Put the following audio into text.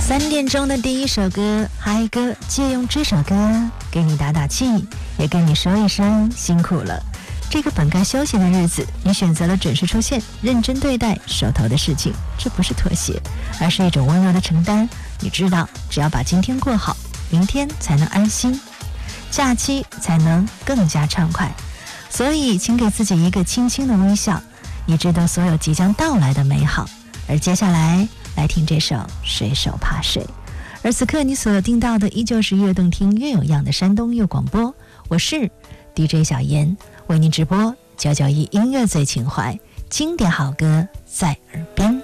3点钟的第一首歌，嗨歌，借用这首歌给你打打气，也跟你说一声辛苦了。这个本该休息的日子，你选择了准时出现，认真对待手头的事情，这不是妥协，而是一种温柔的承担。你知道，只要把今天过好，明天才能安心，假期才能更加畅快。所以，请给自己一个轻轻的微笑，你知道所有即将到来的美好。而接下来，来听这首《水手怕水》。而此刻你所听到的依旧是越动听越有样的山东越广播，我是 DJ 小妍，为您直播991音乐最情怀，经典好歌在耳边。